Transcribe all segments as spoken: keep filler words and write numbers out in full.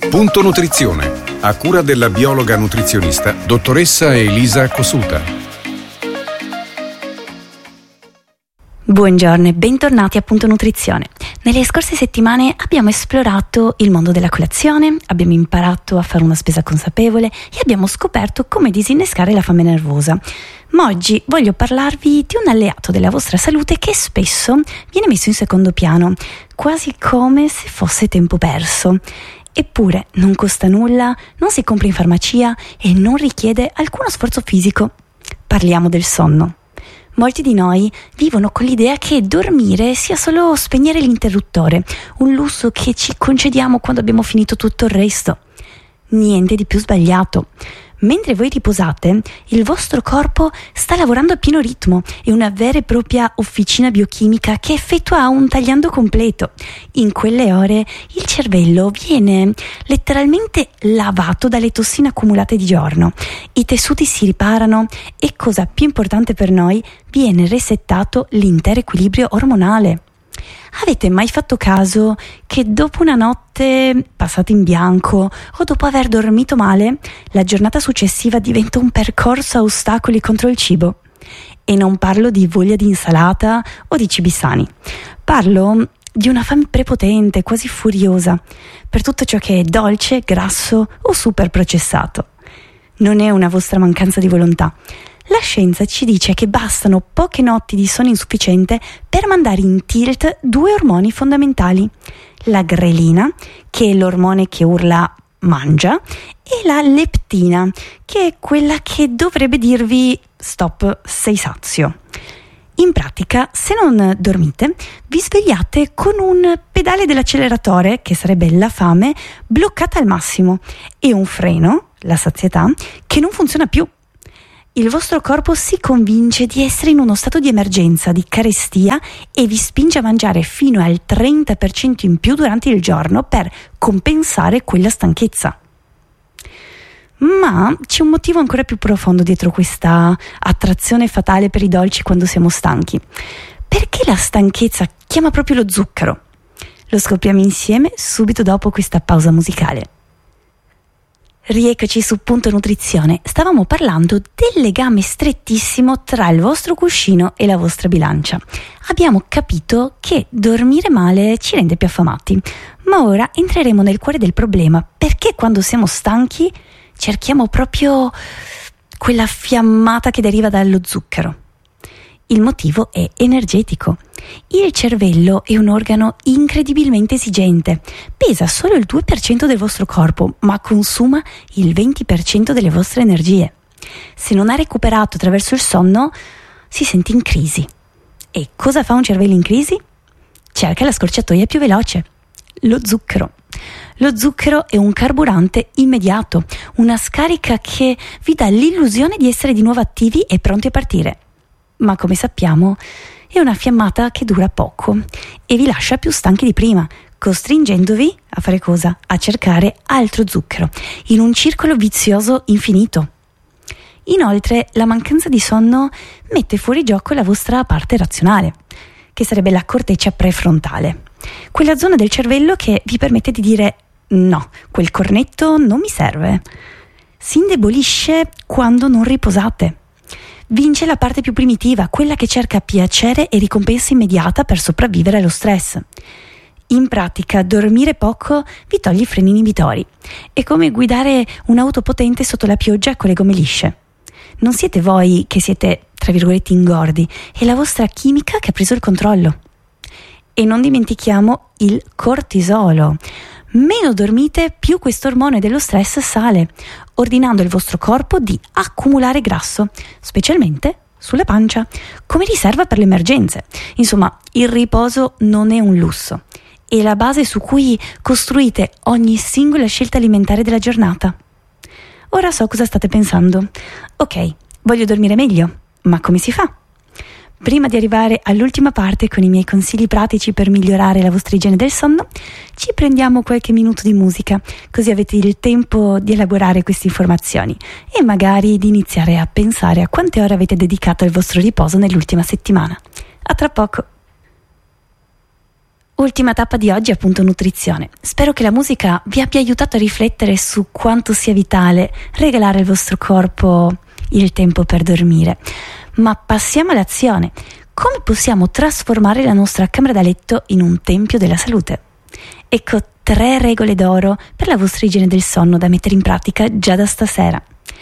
Punto Nutrizione, a cura della biologa nutrizionista dottoressa Elisa Cosuta. Buongiorno e bentornati a Punto Nutrizione. Nelle scorse settimane abbiamo esplorato il mondo della colazione, abbiamo imparato a fare una spesa consapevole e abbiamo scoperto come disinnescare la fame nervosa. Ma oggi voglio parlarvi di un alleato della vostra salute che spesso viene messo in secondo piano, quasi come se fosse tempo perso. Eppure non costa nulla, non si compra in farmacia e non richiede alcuno sforzo fisico. Parliamo del sonno. Molti di noi vivono con l'idea che dormire sia solo spegnere l'interruttore, un lusso che ci concediamo quando abbiamo finito tutto il resto. Niente di più sbagliato. Mentre voi riposate, il vostro corpo sta lavorando a pieno ritmo, è una vera e propria officina biochimica che effettua un tagliando completo. In quelle ore il cervello viene letteralmente lavato dalle tossine accumulate di giorno, i tessuti si riparano e, cosa più importante per noi, viene resettato l'intero equilibrio ormonale. Avete mai fatto caso che dopo una notte passata in bianco o dopo aver dormito male, la giornata successiva diventa un percorso a ostacoli contro il cibo? E non parlo di voglia di insalata o di cibi sani. Parlo di una fame prepotente, quasi furiosa, per tutto ciò che è dolce, grasso o super processato. Non è una vostra mancanza di volontà. La scienza ci dice che bastano poche notti di sonno insufficiente per mandare in tilt due ormoni fondamentali: la grelina, che è l'ormone che urla mangia, e la leptina, che è quella che dovrebbe dirvi stop, sei sazio. In pratica, se non dormite, vi svegliate con un pedale dell'acceleratore, che sarebbe la fame, bloccata al massimo, e un freno, la sazietà, che non funziona più. Il vostro corpo si convince di essere in uno stato di emergenza, di carestia, e vi spinge a mangiare fino al trenta per cento in più durante il giorno per compensare quella stanchezza. Ma c'è un motivo ancora più profondo dietro questa attrazione fatale per i dolci quando siamo stanchi. Perché la stanchezza chiama proprio lo zucchero? Lo scopriamo insieme subito dopo questa pausa musicale. Rieccoci su Punto Nutrizione. Stavamo parlando del legame strettissimo tra il vostro cuscino e la vostra bilancia. Abbiamo capito che dormire male ci rende più affamati, ma ora entreremo nel cuore del problema, perché quando siamo stanchi cerchiamo proprio quella fiammata che deriva dallo zucchero. Il motivo è energetico. Il cervello è un organo incredibilmente esigente. Pesa solo il due per cento del vostro corpo, ma consuma il venti per cento delle vostre energie. Se non ha recuperato attraverso il sonno, si sente in crisi. E cosa fa un cervello in crisi? Cerca la scorciatoia più veloce: lo zucchero. Lo zucchero è un carburante immediato, una scarica che vi dà l'illusione di essere di nuovo attivi e pronti a partire. Ma come sappiamo è una fiammata che dura poco e vi lascia più stanchi di prima, costringendovi a fare cosa? A cercare altro zucchero, in un circolo vizioso infinito. Inoltre, la mancanza di sonno mette fuori gioco la vostra parte razionale, che sarebbe la corteccia prefrontale, quella zona del cervello che vi permette di dire no, quel cornetto non mi serve. Si indebolisce quando non riposate. Vince la parte più primitiva, quella che cerca piacere e ricompensa immediata per sopravvivere allo stress. In pratica, dormire poco vi toglie i freni inibitori. È come guidare un'auto potente sotto la pioggia con le gomme lisce. Non siete voi che siete, tra virgolette, ingordi, è la vostra chimica che ha preso il controllo. E non dimentichiamo il cortisolo. Meno dormite, più questo ormone dello stress sale, ordinando il vostro corpo di accumulare grasso, specialmente sulla pancia, come riserva per le emergenze. Insomma, il riposo non è un lusso, è la base su cui costruite ogni singola scelta alimentare della giornata. Ora so cosa state pensando. Ok, voglio dormire meglio, ma come si fa? Prima di arrivare all'ultima parte con i miei consigli pratici per migliorare la vostra igiene del sonno, ci prendiamo qualche minuto di musica, così avete il tempo di elaborare queste informazioni e magari di iniziare a pensare a quante ore avete dedicato al vostro riposo nell'ultima settimana. A tra poco! Ultima tappa di oggi, appunto nutrizione. Spero che la musica vi abbia aiutato a riflettere su quanto sia vitale regalare al vostro corpo il tempo per dormire. Ma passiamo all'azione. Come possiamo trasformare la nostra camera da letto in un tempio della salute? Ecco tre regole d'oro per la vostra igiene del sonno da mettere in pratica già da stasera.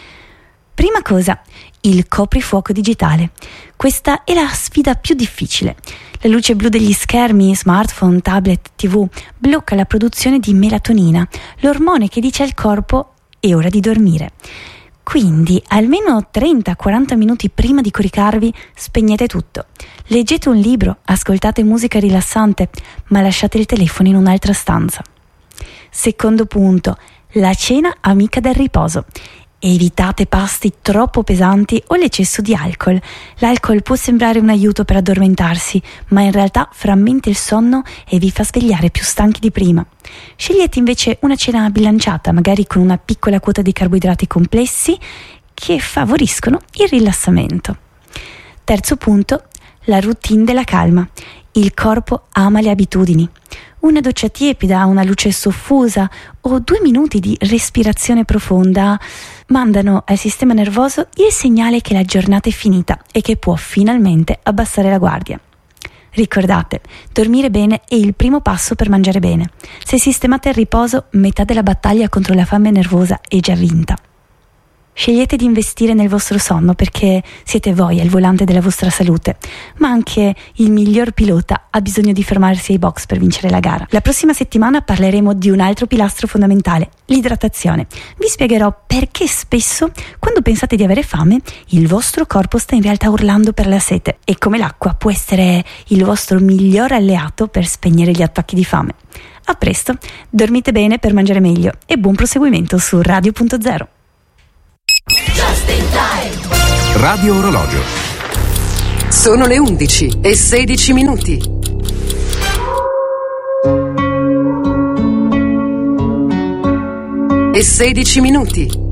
Prima cosa, il coprifuoco digitale. Questa è la sfida più difficile. La luce blu degli schermi, smartphone, tablet, tivù blocca la produzione di melatonina, l'ormone che dice al corpo è ora di dormire. Quindi, almeno trenta quaranta minuti prima di coricarvi, spegnete tutto. Leggete un libro, ascoltate musica rilassante, ma lasciate il telefono in un'altra stanza. Secondo punto, la cena amica del riposo. Evitate pasti troppo pesanti o l'eccesso di alcol. L'alcol può sembrare un aiuto per addormentarsi, ma in realtà frammenta il sonno e vi fa svegliare più stanchi di prima. Scegliete invece una cena bilanciata, magari con una piccola quota di carboidrati complessi che favoriscono il rilassamento. Terzo punto, la routine della calma. Il corpo ama le abitudini. Una doccia tiepida, una luce soffusa o due minuti di respirazione profonda mandano al sistema nervoso il segnale che la giornata è finita e che può finalmente abbassare la guardia. Ricordate, dormire bene è il primo passo per mangiare bene. Se sistemate il riposo, metà della battaglia contro la fame nervosa è già vinta. Scegliete di investire nel vostro sonno perché siete voi al volante della vostra salute, ma anche il miglior pilota ha bisogno di fermarsi ai box per vincere la gara. La prossima settimana parleremo di un altro pilastro fondamentale, l'idratazione. Vi spiegherò perché spesso, quando pensate di avere fame, il vostro corpo sta in realtà urlando per la sete e come l'acqua può essere il vostro miglior alleato per spegnere gli attacchi di fame. A presto, dormite bene per mangiare meglio e buon proseguimento su Radio punto zero. Radio Orologio. Sono le undici e sedici minuti. E sedici minuti.